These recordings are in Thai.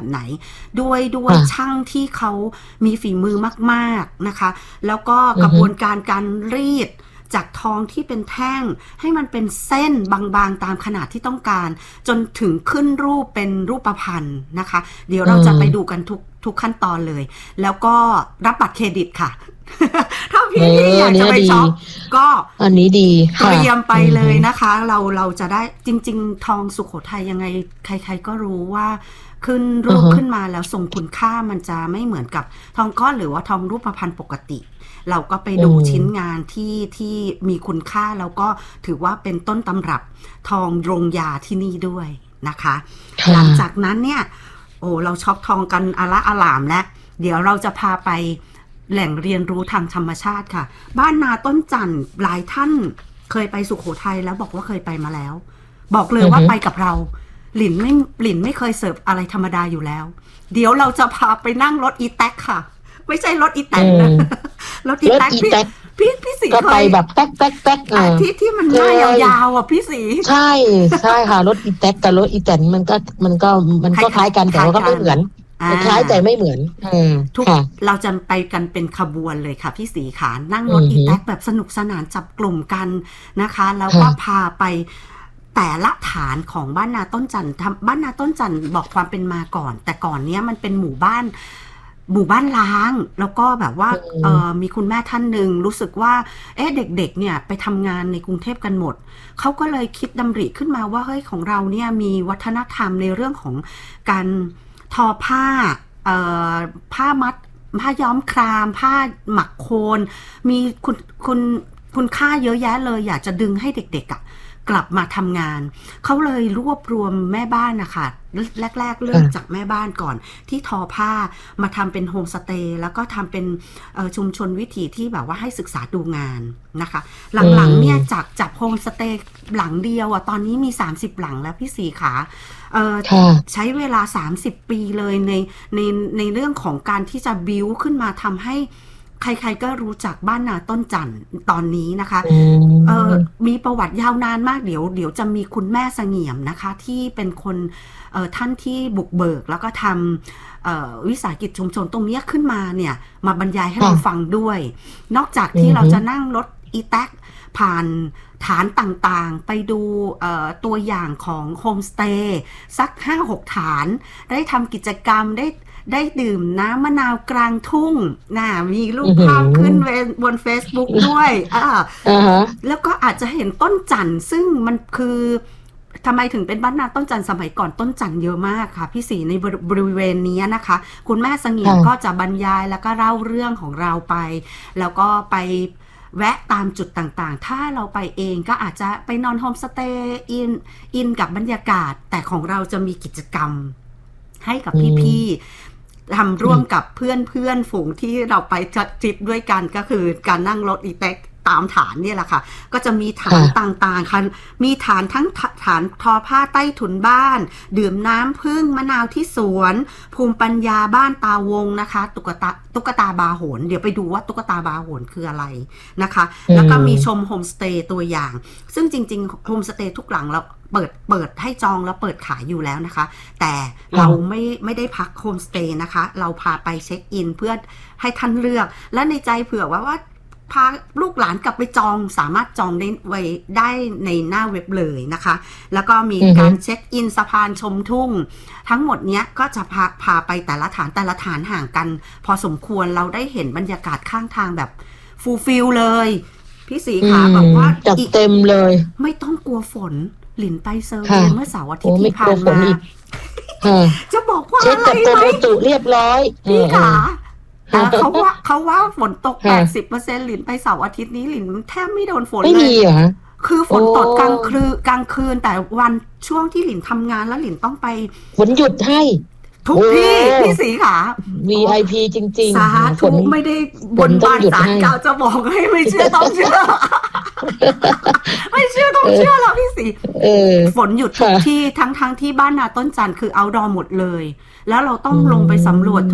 ไหนด้วยช่างที่เขามีฝีมือมากๆนะคะแล้วก็กระบวนการรีดจากทองที่เป็นแท่งให้มันเป็นเส้นบางๆตามขนาดที่ต้องการจนถึงขึ้นรูปเป็นรูปพรรณนะคะเดี๋ยวเราจะไปดูกันทุกขั้นตอนเลยแล้วก็รับบัตรเครดิตค่ะ ถ้าพี่อยากจะไปช็อปก็อันนี้ดีเตรียมไปเลยนะคะเราจะได้จริงๆทองสุโขทัยยังไงใครๆก็รู้ว่าขึ้นรูปขึ้นมาแล้วทรงคุณค่ามันจะไม่เหมือนกับทองก้อนหรือว่าทองรูปพรรณปกติเราก็ไปดูชิ้นงานที่มีคุณค่าแล้วก็ถือว่าเป็นต้นตำรับทองโรงยาที่นี่ด้วยนะคะหลังจากนั้นเนี่ยเราช็อปทองกันอาละอาหลามแล้วเดี๋ยวเราจะพาไปแหล่งเรียนรู้ทางธรรมชาติค่ะบ้านนาต้นจันทร์หลายท่านเคยไปสุโขทัยแล้วบอกว่าเคยไปมาแล้วบอกเลยว่าไปกับเราหลินไม่เคยเสิร์ฟอะไรธรรมดาอยู่แล้วเดี๋ยวเราจะพาไปนั่งรถอีแท็กค่ะไม่ใช่รถอีแท็กนะรถอีแท็กพี่สีก็ไปแบบแท็กที่มันหน้ายาวๆอ่ะพี่สีใช่ค่ะรถอีแท็กกับรถอีแตนมันก็คล้ายกันแต่ว่าก็ไม่เหมือนคล้ายแต่ไม่เหมือนทุกเราจะไปกันเป็นขบวนเลยค่ะพี่สีขานั่งรถอีแท็กแบบสนุกสนานจับกลุ่มกันนะคะแล้วก็พาไปแต่ละฐานของบ้านนาต้นจันทร์บ้านนาต้นจันทร์บอกความเป็นมาก่อนแต่ก่อนเนี้ยมันเป็นหมู่บ้านล้างแล้วก็แบบว่ามีคุณแม่ท่านหนึ่งรู้สึกว่าเด็กๆเนี่ยไปทำงานในกรุงเทพกันหมดเขาก็เลยคิดดำริขึ้นมาว่าเฮ้ยของเราเนี่ยมีวัฒนธรรมในเรื่องของการทอผ้ามัดผ้าย้อมครามผ้าหมักโคนมีคุณค่าเยอะแยะเลยอยากจะดึงให้เด็กๆกลับมาทำงานเขาเลยรวบรวมแม่บ้านนะคะแรกๆเริ่มจากแม่บ้านก่อนที่ทอผ้ามาทำเป็นโฮมสเตย์แล้วก็ทำเป็นชุมชนวิถีที่แบบว่าให้ศึกษาดูงานนะคะหลังๆเนี่ยจากโฮมสเตย์หลังเดียวตอนนี้มี30หลังแล้วพี่สีขาใช้เวลา30ปีเลยในเรื่องของการที่จะบิ้วขึ้นมาทำให้ใครๆก็รู้จักบ้านนาต้นจันทร์ตอนนี้นะคะมีประวัติยาวนานมากเดี๋ยวจะมีคุณแม่เสงี่ยมนะคะที่เป็นคนท่านที่บุกเบิกแล้วก็ทำวิสาหกิจชุมชนตรงนี้ขึ้นมาเนี่ยมาบรรยายให้เราฟังด้วยนอกจากที่เราจะนั่งรถอีแท็กผ่านฐานต่างๆไปดูตัวอย่างของโฮมสเตย์สัก 5-6 ฐานได้ทำกิจกรรมได้ดื่มน้ำมะนาวกลางทุ่งมีรูปภาพขึ้นบน Facebook ด้วยแล้วก็อาจจะเห็นต้นจันทร์ซึ่งมันคือทำไมถึงเป็นบ้านนาต้นจันทร์สมัยก่อนต้นจันทร์เยอะมากค่ะพี่สีในบริเวณนี้นะคะคุณแม่เสงี่ยมก็จะบรรยายแล้วก็เล่าเรื่องของเราไปแล้วก็ไปแวะตามจุดต่างๆถ้าเราไปเองก็อาจจะไปนอนโฮมสเตย์อินกับบรรยากาศแต่ของเราจะมีกิจกรรมให้กับพี่ๆทำร่วมกับเพื่อนฝูงที่เราไปทริปด้วยกันก็คือการนั่งรถอีแท็กตามฐานนี่แหละค่ะก็จะมีฐานต่างๆค่ะมีฐานทั้งฐานทอผ้าใต้ถุนบ้านดื่มน้ำผึ้งมะนาวที่สวนภูมิปัญญาบ้านตาวงนะคะตุ๊กตาบาโหนเดี๋ยวไปดูว่าตุ๊กตาบาโหนคืออะไรนะคะแล้วก็มีชมโฮมสเตย์ตัวอย่างซึ่งจริงๆโฮมสเตย์ทุกหลังเราเปิดให้จองแล้วเปิดขายอยู่แล้วนะคะแต่เราไม่ได้พักโฮมสเตย์นะคะเราพาไปเช็คอินเพื่อให้ท่านเลือกและในใจเผื่อว่าพาลูกหลานกลับไปจองสามารถจองได้ในหน้าเว็บเลยนะคะแล้วก็มีการเช็คอินสะพานชมทุ่งทั้งหมดเนี้ยก็จะพาไปแต่ละฐานห่างกันพอสมควรเราได้เห็นบรรยากาศข้างทางแบบฟูลฟิลเลยพี่สีขาบอกว่าจัดเต็มเลยไม่ต้องกลัวฝนหลินไปเซอร์เวียเมื่อเสาร์อาทิตย์ที่ผ่านมาจะบอกว่าอะไรไหมเรียบร้อยพี่ขาเขาว่าฝนตก 80% หลินไปเสาร์อาทิตย์นี้หลินแทบไม่โดนฝนเลยไม่มีเหรอคือฝนตกกลางคืนแต่วันช่วงที่หลินทำงานแล้วหลินต้องไปฝนหยุดให้ทุกพี่สีขา VIP จริงๆสาธุไม่ได้บนบานศาลเก่าจะบอกให้ไม่เชื่อต้องเชื่อไม่เชื่อต้องเชื่อแล้วพี่สีฝนหยุดทุกที่ทั้งที่บ้านนาต้นจันทร์คือเอาท์ดอร์หมดเลยแล้วเราต้องลงไปสำรวจ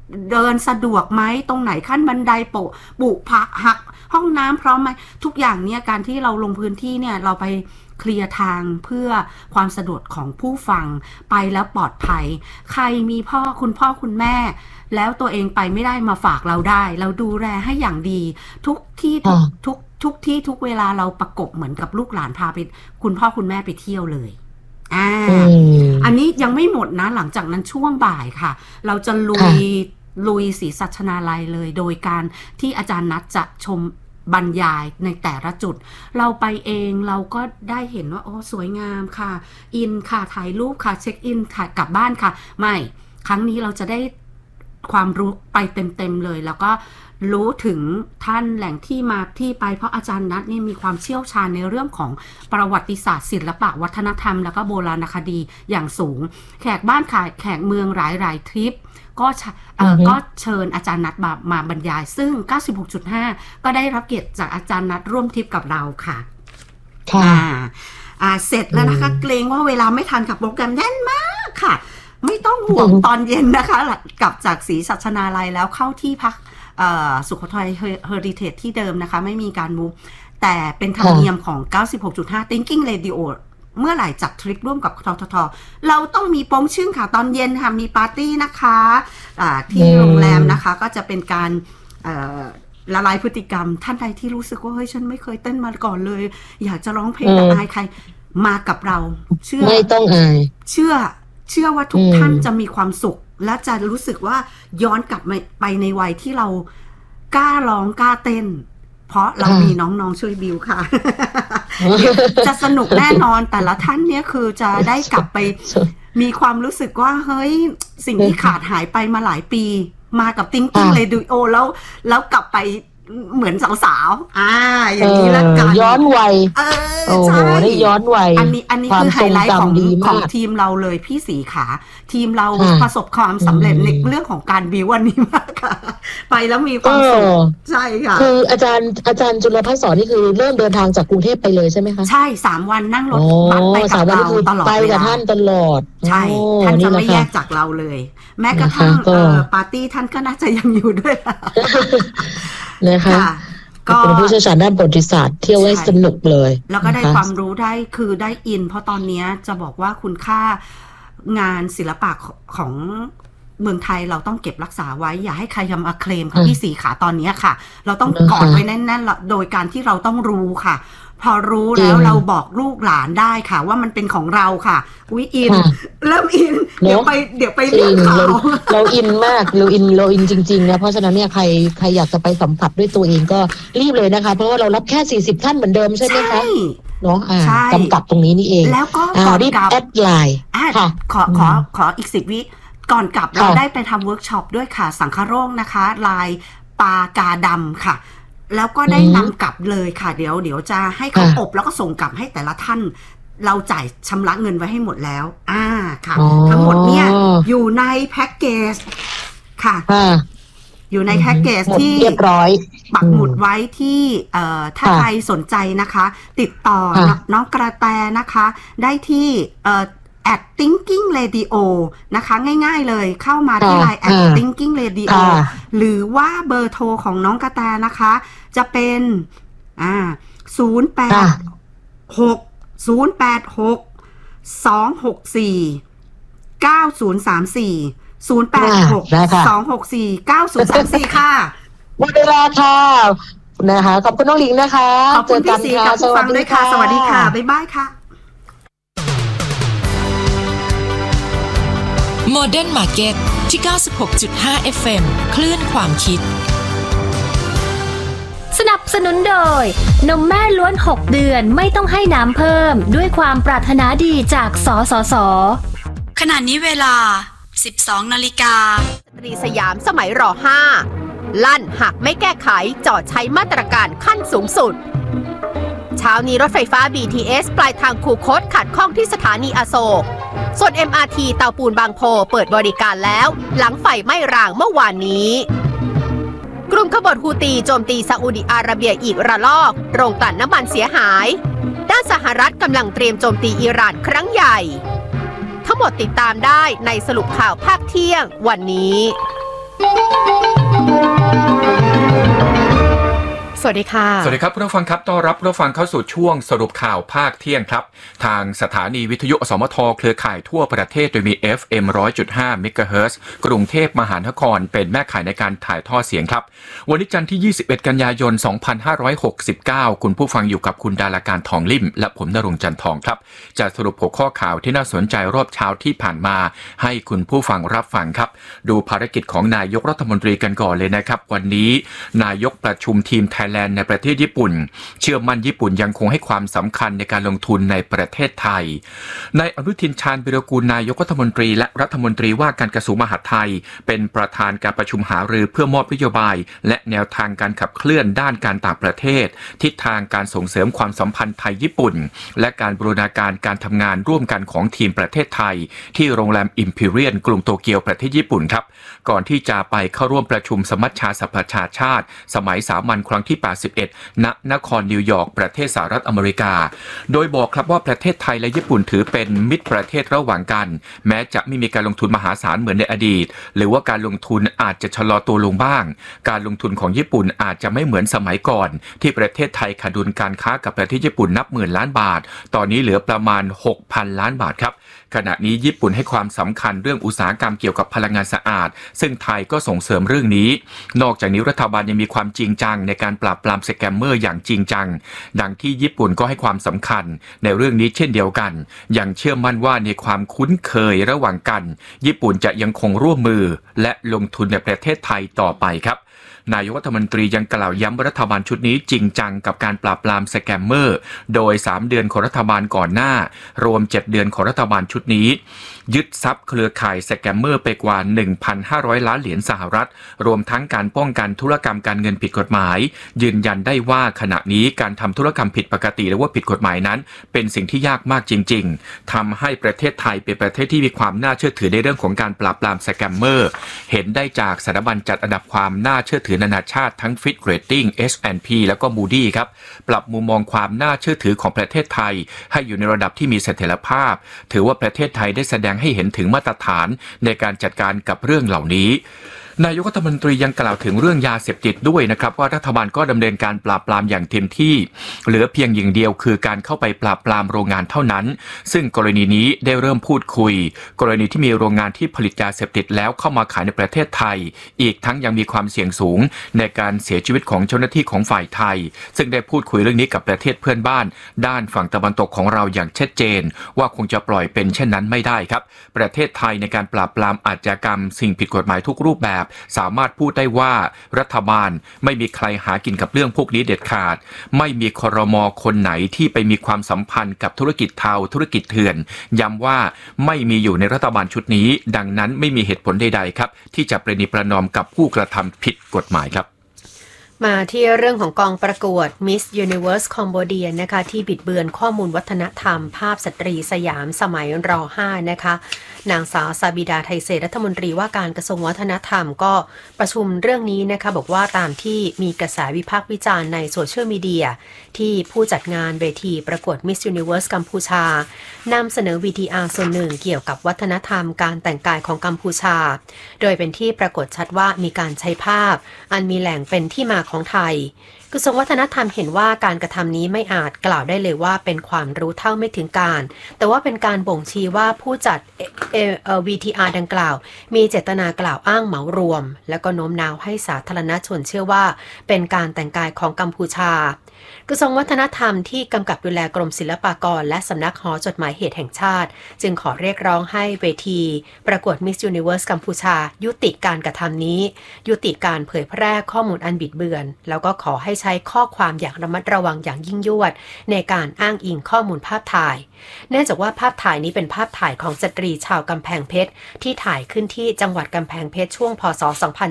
เดินสะดวกไหมตรงไหนขั้นบันไดปุพักหักห้องน้ำพร้อมไหมทุกอย่างเนี่ยการที่เราลงพื้นที่เนี่ยเราไปเคลียร์ทางเพื่อความสะดวกของผู้ฟังไปแล้วปลอดภัยใครมีคุณพ่อคุณแม่แล้วตัวเองไปไม่ได้มาฝากเราได้เราดูแลให้อย่างดีทุกที่ทุกที่ทุกเวลาเราประกบเหมือนกับลูกหลานพาไปคุณพ่อคุณแม่ไปเที่ยวเลยอันนี้ยังไม่หมดนะหลังจากนั้นช่วงบ่ายค่ะเราจะลุยศรีสัชนาลัยเลยโดยการที่อาจารย์นัทจะชมบรรยายในแต่ละจุดเราไปเองเราก็ได้เห็นว่าโอ้สวยงามค่ะอินค่ะถ่ายรูปค่ะเช็คอินถ่ายกลับบ้านค่ะไม่ครั้งนี้เราจะได้ความรู้ไปเต็มๆเลยแล้วก็รู้ถึงท่านแหล่งที่มาที่ไปเพราะอาจารย์นัทนี่มีความเชี่ยวชาญในเรื่องของประวัติศาสตร์ศิลปะวัฒนธรรมแล้วก็โบราณคดีอย่างสูงแขกบ้านแขกเมืองหลายทริปก็เชิญอาจารย์นัทมาบรรยายซึ่ง 96.5 ก็ได้รับเกียรติจากอาจารย์นัทร่วมทริปกับเราค่ะเสร็จแล้วนะคะเกรงว่าเวลาไม่ทันกับโปรแกรมแน่นมากค่ะไม่ต้องห่วงตอนเย็นนะคะกลับจากศรีสัชนาลัยแล้วเข้าที่พักสุโขทัยเฮอริเทจที่เดิมนะคะไม่มีการมูฟแต่เป็นธรรมเนียมของ 96.5 Thinking Radio เมื่อไหร่จัดทริปร่วมกับททท.เราต้องมีโป้งชื่นค่ะตอนเย็นค่ะมีปาร์ตี้นะคะที่โรงแรมนะคะก็จะเป็นการละลายพฤติกรรมท่านใดที่รู้สึกว่าเฮ้ยฉันไม่เคยเต้นมาก่อนเลยอยากจะร้องเพลงแต่อายใครมากับเราเชื่อไม่ต้องอายเชื่อว่าทุกท่านจะมีความสุขและจะรู้สึกว่าย้อนกลับไปในวัยที่เรากล้าร้องกล้าเต้นเพราะเรามีน้องๆช่วยบิวค่ะ จะสนุกแน่นอนแต่ละท่านเนี่ยคือจะได้กลับไปมีความรู้สึกว่าเฮ้ยสิ่งที่ขาดหายไปมาหลายปีมากับThinking Radioแล้วกลับไปเหมือนสาวๆอย่างนี้แล้วกันย้อนวัยโอ้โหได้ย้อนวัยอันนี้คือไฮไลท์ของทีมเราเลยพี่สีขาทีมเราประสบความสำเร็จในเรื่องของการบิววันนี้มากค่ะไปแล้วมีความสุขใช่ค่ะคืออาจารย์จุลภัสสรนี่คือเริ่มเดินทางจากกรุงเทพไปเลยใช่ไหมคะใช่3วันนั่งรถบัสไปกับเราตลอดไปกับท่านตลอดใช่ท่านจะไม่แยกจากเราเลยแม้กระทั่งปาร์ตี้ท่านก็น่าจะยังอยู่ด้วยนะคะก็เป็นผู้เชี่ยวชาญด้านประวัติศาสตร์เที่ยวให้สนุกเลยแล้วก็ได้ความรู้ได้อินเพราะตอนนี้จะบอกว่าคุณค่างานศิลปะของเมืองไทยเราต้องเก็บรักษาไว้อย่าให้ใครทำเคลมค่ะพี่สีขาตอนนี้ค่ะเราต้องกอดไว้แน่นๆโดยการที่เราต้องรู้ค่ะพอรู้แล้วเราบอกลูกหลานได้ค่ะว่ามันเป็นของเราค่ะอินเริ่มอินเดี๋ยวไปเรื่องข่าวเราอินมากเราอินจริงๆนะเพราะฉะนั้นเนี่ยใครอยากจะไปสัมผัสด้วยตัวเองก็รีบเลยนะคะเพราะว่าเรารับแค่40ท่านเหมือนเดิมใช่ไหมคะเนาะจำกัดตรงนี้นี่เองแล้วก็ก่อนกลับแอดไลน์ค่ะขออีก10 วิก่อนกลับเราได้ไปทำเวิร์กช็อปด้วยค่ะสังฆโรคนะคะลายปากาดำค่ะแล้วก็ได้นำกลับเลยค่ะเดี๋ยวจะให้เขาอบแล้วก็ส่งกลับให้แต่ละท่านเราจ่ายชำระเงินไว้ให้หมดแล้วค่ะทั้งหมดเนี่ยอยู่ในแพ็กเกจค่ะอยู่ในแพ็กเกจที่เรียบร้อยปักหมุดไว้ที่ถ้าใครสนใจนะคะติดต่อน้องกระแตนะคะได้ที่@thinking radio นะคะง่ายๆเลยเข้ามาที่ไลน์ @thinking radio หรือว่าเบอร์โทรของน้องกระแตนะคะจะเป็น086-264-9034 ค่ะหมดเวลาค่ะนะคะขอบคุณน้องหลิงนะคะขอบคุณพี่สีกับผู้ฟังด้วยค่ะสวัสดีค่ะบ๊ายบายค่ะ Modern Market ที่ 96.5 FM คลื่นความคิดสนับสนุนโดยนมแม่ล้วน6เดือนไม่ต้องให้น้ำเพิ่มด้วยความปรารถนาดีจากสสส. ขณะนี้เวลา 12 นาฬิกาตรีสยามสมัยร.5 ลั่นหากไม่แก้ไขจอดใช้มาตรการขั้นสูงสุดเช้านี้รถไฟฟ้า BTS ปลายทางคูคตขัดข้องที่สถานีอโศกส่วน MRT เตาปูนบางโพเปิดบริการแล้วหลังไฟไหม้รางเมื่อวานนี้กลุ่มขบฏฮูตีโจมตีซาอุดิอาระเบียอีกระลอกโรงกลั่นน้ำมันเสียหายด้านสหรัฐกำลังเตรียมโจมตีอิหร่านครั้งใหญ่ทั้งหมดติดตามได้ในสรุปข่าวภาคเที่ยงวันนี้สวัสดีค่ะสวัสดีครับผู้ฟังครับต้อนรับผู้ฟังเข้าสู่ช่วงสรุปข่าวภาคเที่ยงครับทางสถานีวิทยุอสมทเครือข่ายทั่วประเทศโดยมี FM 100.5 เมกะเฮิรตซ์กรุงเทพมหานครเป็นแม่ข่ายในการถ่ายทอดเสียงครับวันนี้จันทร์ที่21กันยายน2569คุณผู้ฟังอยู่กับคุณดาราการทองลิ่มและผมณรงค์จันทองครับจะสรุปหัวข้อข่าวที่น่าสนใจรอบเช้าที่ผ่านมาให้คุณผู้ฟังรับฟังครับดูภารกิจของนายกรัฐมนตรีกันก่อนเลยนะครับวันนี้นายกประชุมทีมไทยแลนด์ในประเทศญี่ปุ่นเชื่อมั่นญี่ปุ่นยังคงให้ความสำคัญในการลงทุนในประเทศไทยนายอนุทินชาญวิรากูลนายกรัฐมนตรีและรัฐมนตรีว่าการกระทรวงมหาดไทยเป็นประธานการประชุมหารือเพื่อมอบนโยบายและแนวทางการขับเคลื่อนด้านการต่างประเทศทิศทางการส่งเสริมความสัมพันธ์ไทยญี่ปุ่นและการบูรณาการการทำงานร่วมกันของทีมประเทศไทยที่โรงแรมอิมพีเรียลกรุงโตเกียวประเทศญี่ปุ่นครับก่อนที่จะไปเข้าร่วมประชุมสมัชชาสหประชาชาติสมัยสามัญครั้งที่81ณนครนิวยอร์กประเทศสหรัฐอเมริกาโดยบอกครับว่าประเทศไทยและญี่ปุ่นถือเป็นมิตรประเทศระหว่างกันแม้จะไม่มีการลงทุนมหาศาลเหมือนในอดีตหรือว่าการลงทุนอาจจะชะลอตัวลงบ้างการลงทุนของญี่ปุ่นอาจจะไม่เหมือนสมัยก่อนที่ประเทศไทยขาดดุลการค้ากับประเทศญี่ปุ่นนับหมื่นล้านบาทตอนนี้เหลือประมาณ 6,000 ล้านบาทครับขณะนี้ญี่ปุ่นให้ความสำคัญเรื่องอุตสาหกรรมเกี่ยวกับพลังงานสะอาดซึ่งไทยก็ส่งเสริมเรื่องนี้นอกจากนี้รัฐบาลยังมีความจริงจังในการปราบปรามสแกมเมอร์อย่างจริงจังดังที่ญี่ปุ่นก็ให้ความสำคัญในเรื่องนี้เช่นเดียวกันยังเชื่อมั่นว่าในความคุ้นเคยระหว่างกันญี่ปุ่นจะยังคงร่วมมือและลงทุนในประเทศไทยต่อไปครับนายกรัฐมนตรียังกล่าวย้ำว่ารัฐบาลชุดนี้จริงจังกับการปราบปรามสแกมเมอร์โดย3เดือนของรัฐบาลก่อนหน้ารวม7เดือนของรัฐบาลชุดนี้ยึดทรัพย์เครือข่ายสแกมเมอร์ไปกว่า 1,500 ล้านเหรียญสหรัฐรวมทั้งการป้องกันธุรกรรมการเงินผิดกฎหมายยืนยันได้ว่าขณะนี้การทำธุรกรรมผิดปกติหรือว่าผิดกฎหมายนั้นเป็นสิ่งที่ยากมากจริงๆทำให้ประเทศไทยเป็นประเทศที่มีความน่าเชื่อถือในเรื่องของการปราบปรามสแกมเมอร์เห็นได้จากสถาบันจัดอันดับความน่าเชื่อถือนานาชาติทั้ง Fitch Rating S&P แล้วก็ Moody ครับปรับมุมมองความน่าเชื่อถือของประเทศไทยให้อยู่ในระดับที่มีเสถียรภาพถือว่าประเทศไทยได้แสดงให้เห็นถึงมาตรฐานในการจัดการกับเรื่องเหล่านี้นายกรัฐมนตรียังกล่าวถึงเรื่องยาเสพติดด้วยนะครับว่ารัฐบาลก็ดำเนินการปราบปรามอย่างเต็มที่เหลือเพียงอย่างเดียวคือการเข้าไปปราบปรามโรงงานเท่านั้นซึ่งกรณีนี้ได้เริ่มพูดคุยกรณีที่มีโรงงานที่ผลิตยาเสพติดแล้วเข้ามาขายในประเทศไทยอีกทั้งยังมีความเสี่ยงสูงในการเสียชีวิตของเจ้าหน้าที่ของฝ่ายไทยซึ่งได้พูดคุยเรื่องนี้กับประเทศเพื่อนบ้านด้านฝั่งตะวันตกของเราอย่างชัดเจนว่าคงจะปล่อยเป็นเช่นนั้นไม่ได้ครับประเทศไทยในการปราบปรามอาชญากรรมสิ่งผิดกฎหมายทุกรูปแบบสามารถพูดได้ว่ารัฐบาลไม่มีใครหากินกับเรื่องพวกนี้เด็ดขาดไม่มีครม.คนไหนที่ไปมีความสัมพันธ์กับธุรกิจเทาธุรกิจเถื่อนย้ำว่าไม่มีอยู่ในรัฐบาลชุดนี้ดังนั้นไม่มีเหตุผลใดๆครับที่จะประนีประนอมกับผู้กระทำผิดกฎหมายครับมาที่เรื่องของกองประกวด Miss Universe Cambodia นะคะที่บิดเบือนข้อมูลวัฒนธรรมภาพสตรีสยามสมัยร.5 นะคะนางสาวซาบิดาไทเศษรัฐมนตรีว่าการกระทรวงวัฒนธรรมก็ประชุมเรื่องนี้นะคะบอกว่าตามที่มีกระแสวิพากษ์วิจารณ์ในโซเชียลมีเดียที่ผู้จัดงานเวทีประกวด Miss Universe กัมพูชานำเสนอ VTR ส่วนหนึ่งเกี่ยวกับวัฒนธรรมการแต่งกายของกัมพูชาโดยเป็นที่ปรากฏชัดว่ามีการใช้ภาพอันมีแหล่งเป็นที่มาของไทยกระทรวงวัฒนธรรมเห็นว่าการกระทำนี้ไม่อาจกล่าวได้เลยว่าเป็นความรู้เท่าไม่ถึงการแต่ว่าเป็นการบ่งชี้ว่าผู้จัดVTR ดังกล่าวมีเจตนากล่าวอ้างเหมารวมและก็โน้มน้าวให้สาธารณชนเชื่อว่าเป็นการแต่งกายของกัมพูชากระทรวงวัฒนธรรมที่กำกับดูแลกรมศิลปากรและสำนักหอจดหมายเหตุแห่งชาติจึงขอเรียกร้องให้เวทีประกวด Miss Universe กัมพูชายุติการกระทำนี้ยุติการเผยแพร่ข้อมูลอันบิดเบือนแล้วก็ขอให้ใช้ข้อความอย่างระมัดระวังอย่างยิ่งยวดในการอ้างอิงข้อมูลภาพถ่ายเนื่องจากว่าภาพถ่ายนี้เป็นภาพถ่ายของสตรีชาวกำแพงเพชรที่ถ่ายขึ้นที่จังหวัดกำแพงเพชรช่วงพ.ศ.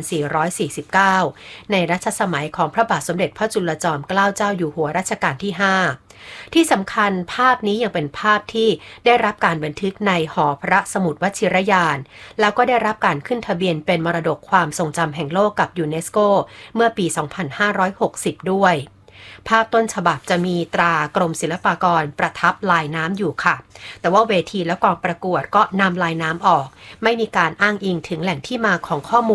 2449ในรัชสมัยของพระบาทสมเด็จพระจุลจอมเกล้าเจ้าอยู่หัวรัชกาลที่ 5ที่สำคัญภาพนี้ยังเป็นภาพที่ได้รับการบันทึกในหอพระสมุดวชิรยานแล้วก็ได้รับการขึ้นทะเบียนเป็นมรดกความทรงจำแห่งโลกกับยูเนสโกเมื่อปี 2560 ด้วยภาพต้นฉบับจะมีตรากรมศิลปากรประทับลายน้ำอยู่ค่ะแต่ว่าเวทีและกองประกวดก็นำลายน้ำออกไม่มีการอ้างอิงถึงแหล่งที่มาของข้อมูล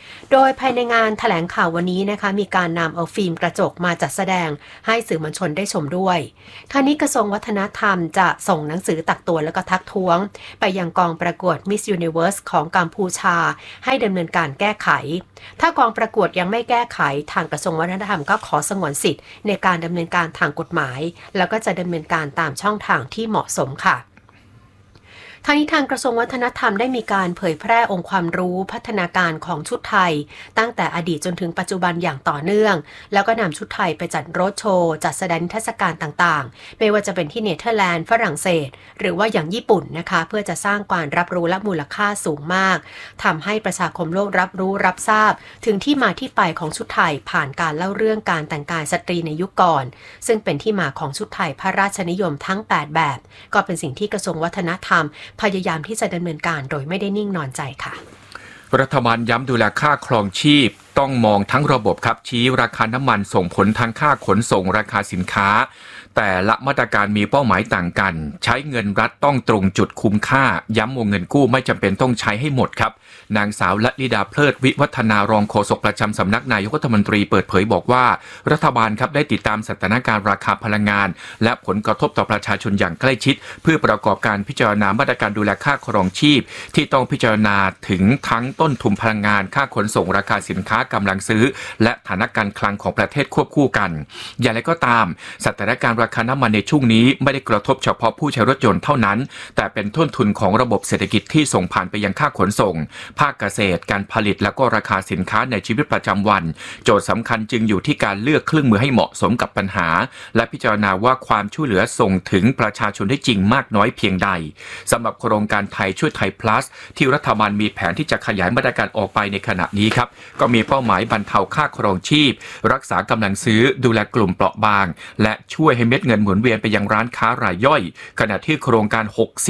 โดยภายในงานแถลงข่าววันนี้นะคะมีการนำเอาฟิล์มกระจกมาจัดแสดงให้สื่อมวลชนได้ชมด้วยทางนี้กระทรวงวัฒนธรรมจะส่งหนังสือตักเตือนและก็ทักท้วงไปยังกองประกวด Miss Universe ของกัมพูชาให้ดำเนินการแก้ไขถ้ากองประกวดยังไม่แก้ไขทางกระทรวงวัฒนธรรมก็ขอสงวนสิทธิ์ในการดำเนินการทางกฎหมายแล้วก็จะดำเนินการตามช่องทางที่เหมาะสมค่ะทางนี้ทางกระทรวงวัฒนธรรมได้มีการเผยแพร่องค์ความรู้พัฒนาการของชุดไทยตั้งแต่อดีตจนถึงปัจจุบันอย่างต่อเนื่องแล้วก็นำชุดไทยไปจัดโรดโชว์จัดแสดงนิทรรศการต่างๆไม่ว่าจะเป็นที่เนเธอร์แลนด์ฝรั่งเศสหรือว่าอย่างญี่ปุ่นนะคะเพื่อจะสร้างการรับรู้และมูลค่าสูงมากทำให้ประชาคมโลกรับรู้รับทราบถึงที่มาที่ไปของชุดไทยผ่านการเล่าเรื่องการแต่งกายสตรีในยุคก่อนซึ่งเป็นที่มาของชุดไทยพระราชนิยมทั้ง8แบบก็เป็นสิ่งที่กระทรวงวัฒนธรรมพยายามที่จะดำเนินการโดยไม่ได้นิ่งนอนใจค่ะรัฐบาลย้ำดูแลค่าครองชีพต้องมองทั้งระบบครับชี้ราคาน้ำมันส่งผลทางค่าขนส่งราคาสินค้าแต่ละมาตรการมีเป้าหมายต่างกันใช้เงินรัฐต้องตรงจุดคุ้มค่าย้ำวงเงินกู้ไม่จำเป็นต้องใช้ให้หมดครับนางสาวละลิดาเพลิดวิวัฒนารองโฆษกประจำสำนักนายกรัฐมนตรีเปิดเผยบอกว่ารัฐบาลครับได้ติดตามสถานการณ์ราคาพลังงานและผลกระทบต่อประชาชนอย่างใกล้ชิดเพื่อประกอบการพิจารณามาตรการดูแลค่าครองชีพที่ต้องพิจารณาถึงทั้งต้นทุนพลังงานค่าขนส่งราคาสินค้ากำลังซื้อและฐานะการคลังของประเทศควบคู่กันอย่างไรก็ตามสถานการณ์ราคาน้ำมันในช่วงนี้ไม่ได้กระทบเฉพาะผู้ใช้รถยนต์เท่านั้นแต่เป็นต้นทุนของระบบเศรษฐกิจที่ส่งผ่านไปยังค่าขนส่งภาคเกษตรการผลิตและก็ราคาสินค้าในชีวิตประจำวันโจทย์สำคัญจึงอยู่ที่การเลือกเครื่องมือให้เหมาะสมกับปัญหาและพิจารณาว่าความช่วยเหลือส่งถึงประชาชนได้จริงมากน้อยเพียงใดสำหรับโครงการไทยช่วยไทย plus ที่รัฐบาลมีแผนที่จะขยายมาตรการออกไปในขณะนี้ครับก็มีเป้าหมายบรรเทาค่าครองชีพรักษากำลังซื้อดูแลกลุ่มเปราะบางและช่วยให้เม็ดเงินหมุนเวียนไปยังร้านค้ารายย่อยขณะที่โครงการ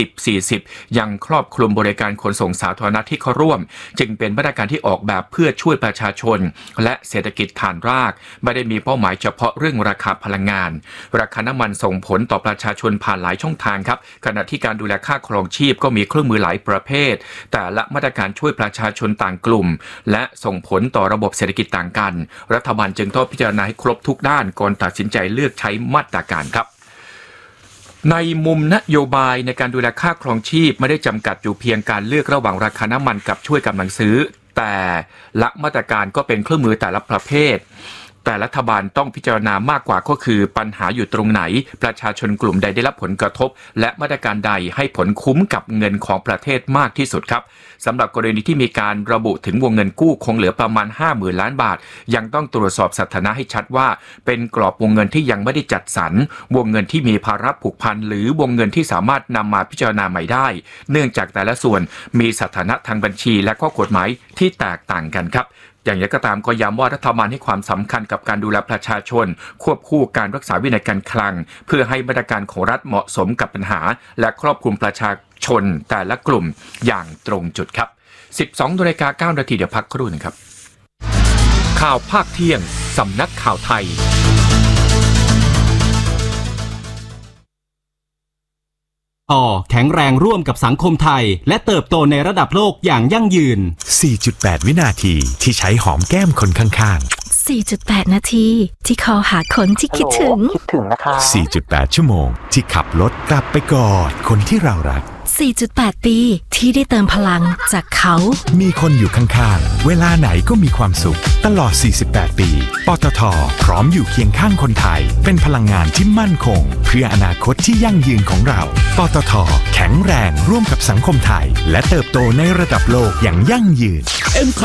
60-40 ยังครอบคลุมบริการขนส่งสาธารณะที่เข้าร่วมจึงเป็นมาตรการที่ออกแบบเพื่อช่วยประชาชนและเศรษฐกิจฐานรากไม่ได้มีเป้าหมายเฉพาะเรื่องราคาพลังงานราคาน้ำมันส่งผลต่อประชาชนผ่านหลายช่องทางครับขณะที่การดูแลค่าครองชีพก็มีเครื่องมือหลายประเภทแต่ละมาตรการช่วยประชาชนต่างกลุ่มและส่งผลต่อระบบเศรษฐกิจต่างกันรัฐบาลจึงต้องพิจารณาให้ครบทุกด้านก่อนตัดสินใจเลือกใช้มาตรการครับในมุมนโยบายในการดูแลค่าครองชีพไม่ได้จำกัดอยู่เพียงการเลือกระหว่างราคาน้ำมันกับช่วยกำลังซื้อแต่ละมาตรการก็เป็นเครื่องมือแต่ละประเภทแต่รัฐบาลต้องพิจารณามากกว่าก็คือปัญหาอยู่ตรงไหนประชาชนกลุ่มใดได้รับผลกระทบและมาตรการใดให้ผลคุ้มกับเงินของประเทศมากที่สุดครับสำหรับกรณีที่มีการระบุถึงวงเงินกู้คงเหลือประมาณ 50,000 ล้านบาทยังต้องตรวจสอบสถานะให้ชัดว่าเป็นกรอบวงเงินที่ยังไม่ได้จัดสรรวงเงินที่มีภาระผูกพันหรือวงเงินที่สามารถนำมาพิจารณาใหม่ได้เนื่องจากแต่ละส่วนมีสถานะทางบัญชีและข้อกฎหมายที่แตกต่างกันครับอย่างไรก็ตามก็ย้ำว่ารัฐบาลให้ความสำคัญกับการดูแลประชาชนควบคู่การรักษาวินัยการคลังเพื่อให้มาตรการของรัฐเหมาะสมกับปัญหาและครอบคลุมประชาชนแต่ละกลุ่มอย่างตรงจุดครับ 12:09 น.เดี๋ยวพักครู่นึงครับข่าวภาคเที่ยงสำนักข่าวไทยแข็งแรงร่วมกับสังคมไทยและเติบโตในระดับโลกอย่างยั่งยืน 4.8 วินาทีที่ใช้หอมแก้มคนข้างๆ 4.8 นาทีที่คอหาคนที่คิดถึงนะคะ 4.8 ชั่วโมงที่ขับรถกลับไปกอดคนที่เรารัก 4.8 ปีที่ได้เติมพลังจากเขามีคนอยู่ข้างๆเวลาไหนก็มีความสุขตลอด 48 ปีปตท.พร้อมอยู่เคียงข้างคนไทยเป็นพลังงานที่มั่นคงเพื่ออนาคตที่ยั่งยืนของเราปตท.แข็งแรงร่วมกับสังคมไทยและเติบโตในระดับโลกอย่างยั่งยืน